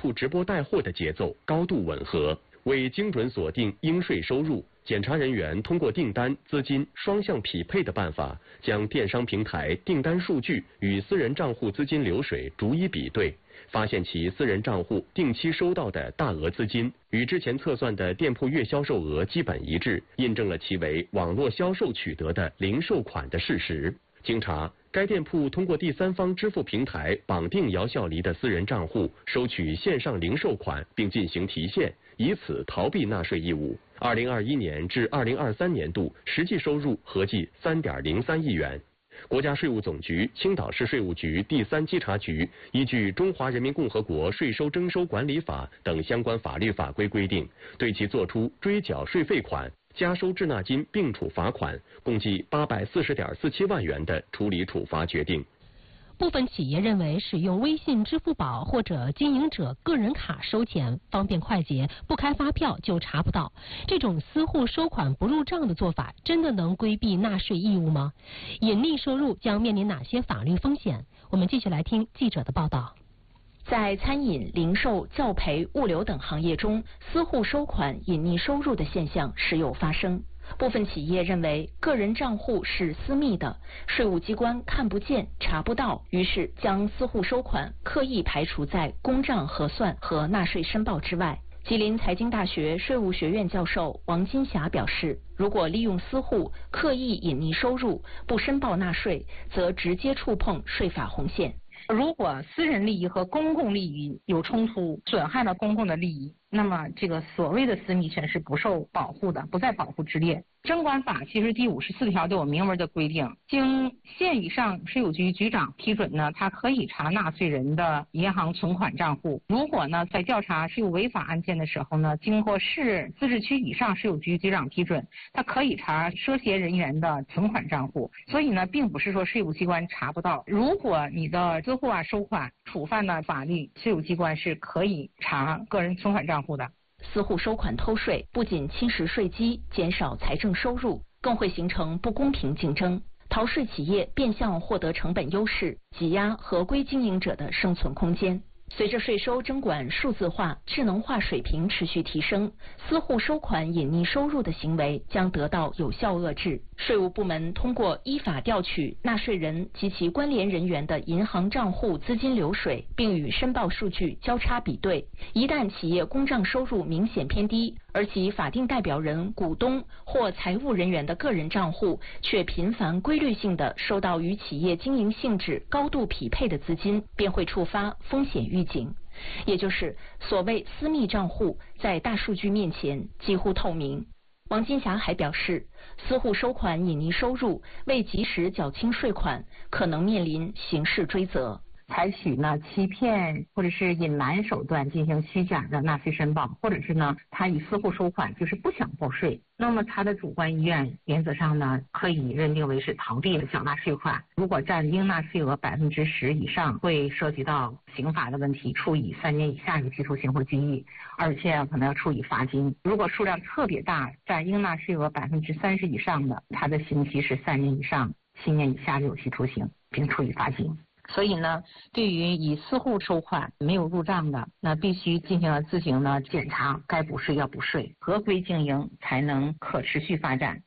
铺直播带货的节奏高度吻合。为精准锁定应税收入，检查人员通过订单、资金双向匹配的办法，将电商平台订单数据与私人账户资金流水逐一比对，发现其私人账户定期收到的大额资金与之前测算的店铺月销售额基本一致，印证了其为网络销售取得的零售款的事实。经查，该店铺通过第三方支付平台绑定姚笑黎的私人账户，收取线上零售款并进行提现，以此逃避纳税义务。2021年至2023年度实际收入合计3.03亿元。国家税务总局青岛市税务局第3稽查局依据《中华人民共和国税收征收管理法》等相关法律法规规定，对其作出追缴税费款、加收滞纳金并处罚款共计840.47万元的处理处罚决定。 部分企业认为使用微信、支付宝或者经营者个人卡收钱方便快捷，不开发票就查不到。这种私户收款不入账的做法，真的能规避纳税义务吗？隐匿收入将面临哪些法律风险？我们继续来听记者的报道。 在餐饮、零售、教培、物流等行业中，私户收款隐匿收入的现象时有发生。部分企业认为个人账户是私密的，税务机关看不见、查不到，于是将私户收款刻意排除在公账核算和纳税申报之外。吉林财经大学税务学院教授王金霞表示，如果利用私户刻意隐匿收入，不申报纳税，则直接触碰税法红线。 如果私人利益和公共利益有冲突，损害了公共的利益，那么这个所谓的私密权是不受保护的，不在保护之列。征管法其实第54条都有明文的规定，经县以上税务局局长批准呢，他可以查纳税人的银行存款账户。如果呢在调查税务违法案件的时候呢，经过市自治区以上税务局局长批准，他可以查涉嫌人员的存款账户。所以呢，并不是说税务机关查不到。如果你的私户收款触犯了法律，税务机关是可以查个人存款账户的。 私户收款偷税不仅侵蚀税基，减少财政收入，更会形成不公平竞争。逃税企业变相获得成本优势，挤压合规经营者的生存空间。随着税收征管数字化、智能化水平持续提升，私户收款隐匿收入的行为将得到有效遏制。税务部门通过依法调取纳税人及其关联人员的银行账户资金流水，并与申报数据交叉比对。一旦企业公账收入明显偏低，而其法定代表人、股东或财务人员的个人账户却频繁规律性地收到与企业经营性质高度匹配的资金，便会触发风险预警。也就是所谓私密账户在大数据面前几乎透明。王金霞还表示，私户收款隐匿收入，未及时缴清税款，可能面临刑事追责。 采取呢欺骗或者是隐瞒手段进行虚假的纳税申报，或者是呢他以私户收款就是不想报税，那么他的主观意愿原则上呢可以认定为是逃避了缴纳税款。如果占应纳税额10%以上，会涉及到刑法的问题，处以3年以下有期徒刑或拘役，而且可能要处以罚金。如果数量特别大，占应纳税额30%以上的，他的刑期是3年以上7年以下有期徒刑，并处以罚金。所以呢，对于以私户收款没有入账的，那必须进行自行的检查，该补税要补税，合规经营才能可持续发展。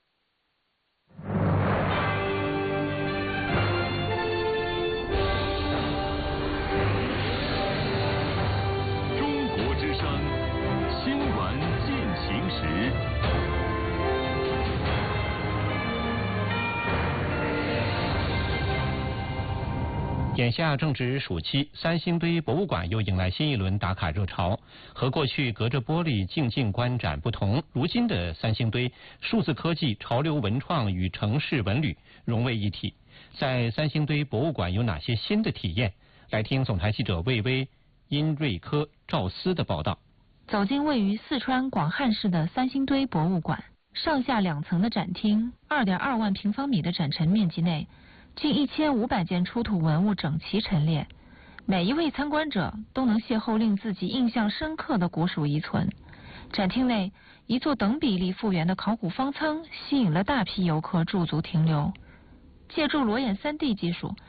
中国之声，新闻进行时。 眼下正值暑期，三星堆博物馆又迎来新一轮打卡热潮。和过去隔着玻璃静静观展不同，如今的三星堆，数字科技、潮流文创与城市文旅融为一体。在三星堆博物馆有哪些新的体验？来听总台记者魏巍、殷瑞科、赵思的报道。 走进位于四川广汉市的三星堆博物馆，上下2层的展厅，2.2万平方米的展陈面积内，近1500件出土文物整齐陈列，每一位参观者都能邂逅令自己印象深刻的古蜀遗存。展厅内，一座等比例复原的考古方舱吸引了大批游客驻足停留。借助裸眼3D 技术，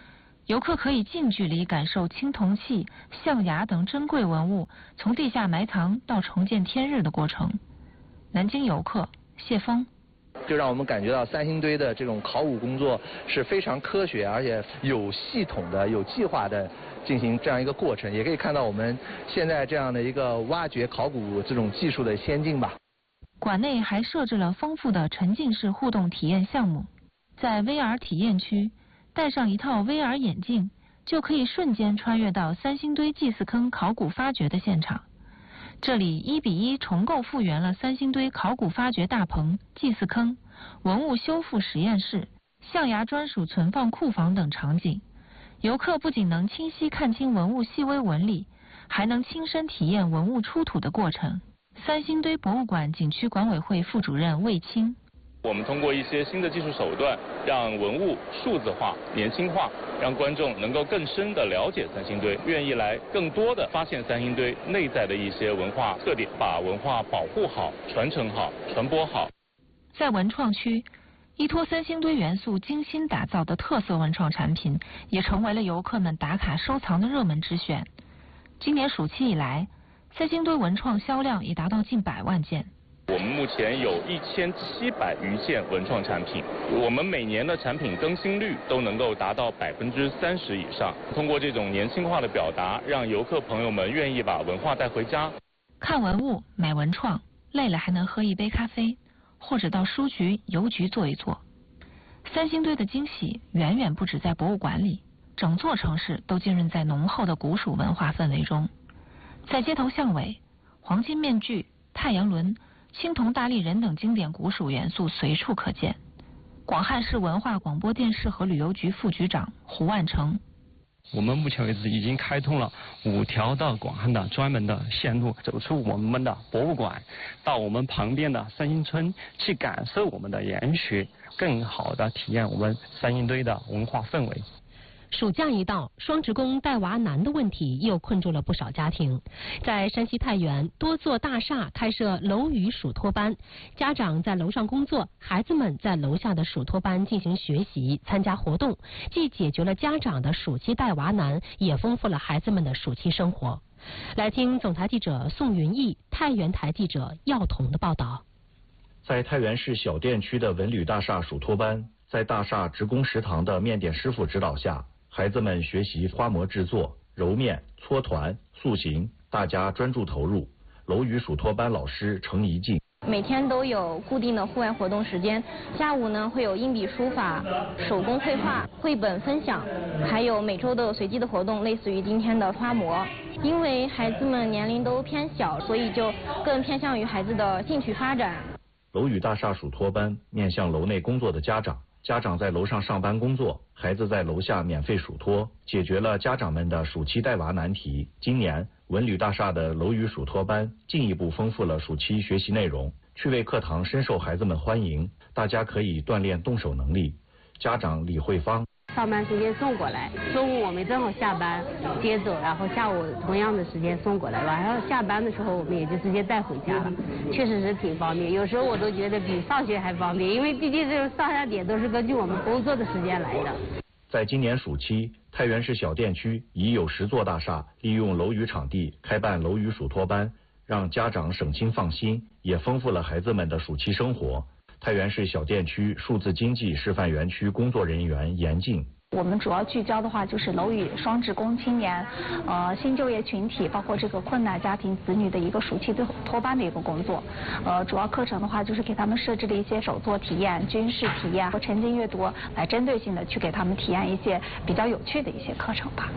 游客可以近距离感受青铜器、象牙等珍贵文物从地下埋藏到重见天日的过程。南京游客谢峰。 就让我们感觉到三星堆的这种考古工作是非常科学，而且有系统的、有计划的进行这样一个过程，也可以看到我们现在这样的一个挖掘考古这种技术的先进吧。 馆内还设置了丰富的沉浸式互动体验项目，在 VR 体验区，戴上一套 VR 眼镜，就可以瞬间穿越到三星堆祭祀坑考古发掘的现场。这里1:1重构复原了三星堆考古发掘大棚、祭祀坑、文物修复实验室、象牙专属存放库房等场景。游客不仅能清晰看清文物细微纹理，还能亲身体验文物出土的过程。三星堆博物馆景区管委会副主任魏青。 我们通过一些新的技术手段，让文物数字化、年轻化，让观众能够更深地了解三星堆，愿意来更多地发现三星堆内在的一些文化特点，把文化保护好、传承好、传播好。 在文创区，依托三星堆元素精心打造的特色文创产品，也成为了游客们打卡收藏的热门之选。今年暑期以来，三星堆文创销量已达到近100万件。 我们目前有1700余件文创产品，我们每年的产品更新率都能够达到30%以上。通过这种年轻化的表达，让游客朋友们愿意把文化带回家。 看文物、买文创，累了还能喝一杯咖啡，或者到书局、邮局坐一坐。三星堆的惊喜远远不止在博物馆里，整座城市都浸润在浓厚的古蜀文化氛围中。在街头巷尾，黄金面具、太阳轮、青铜大立人等经典古蜀元素随处可见。广汉市文化广播电视和旅游局副局长胡万成。 我们目前为止已经开通了5条的广汉的专门的线路，走出我们的博物馆，到我们旁边的三星村去感受我们的研学，更好的体验我们三星堆的文化氛围。 暑假一到，双职工带娃难的问题又困住了不少家庭。在山西太原，多座大厦开设楼宇属托班，家长在楼上工作，孩子们在楼下的属托班进行学习、参加活动，既解决了家长的暑期带娃难，也丰富了孩子们的暑期生活。来听总台记者宋云逸、太原台记者耀彤的报道。 在太原市小店区的文旅大厦属托班，在大厦职工食堂的面点师傅指导下，孩子们学习花模制作、揉面、搓团、塑形，大家专注投入。楼宇属托班老师程怡静。 每天都有固定的户外活动时间，下午呢会有硬笔书法、手工绘画、绘本分享，还有每周都有随机的活动，类似于今天的花模。因为孩子们年龄都偏小，所以就更偏向于孩子的兴趣发展。 楼宇大厦属托班面向楼内工作的家长，家长在楼上上班工作，孩子在楼下免费属托，解决了家长们的暑期带娃难题。今年文旅大厦的楼宇属托班进一步丰富了暑期学习内容，趣味课堂深受孩子们欢迎，大家可以锻炼动手能力。家长李慧芳。 上班时间送过来，中午我们正好下班接走，然后下午同样的时间送过来，晚上下班的时候我们也就直接带回家了，确实是挺方便。有时候我都觉得比上学还方便，因为毕竟这种上下点都是根据我们工作的时间来的。 在今年暑期，太原市小店区已有10座大厦利用楼宇场地开办楼宇属托班，让家长省心放心，也丰富了孩子们的暑期生活。太原市小店区数字经济示范园区工作人员严静。 我们主要聚焦的话就是楼宇双职工青年，新就业群体，包括这个困难家庭子女的一个暑期托班的一个工作。主要课程的话就是给他们设置了一些手作体验、军事体验和沉浸阅读，来针对性的去给他们体验一些比较有趣的一些课程吧。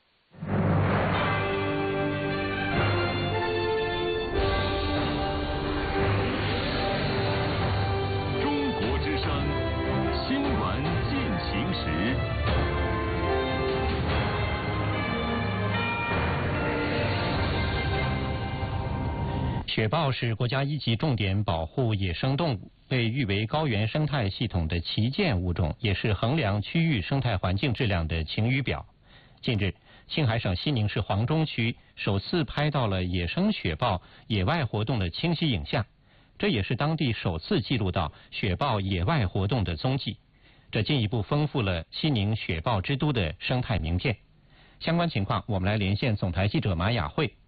雪豹是国家1级重点保护野生动物，被誉为高原生态系统的旗舰物种，也是衡量区域生态环境质量的晴雨表。近日，青海省西宁市黄中区首次拍到了野生雪豹野外活动的清晰影像，这也是当地首次记录到雪豹野外活动的踪迹。 这进一步丰富了西宁雪豹之都的生态名片。相关情况，我们来连线总台记者马雅慧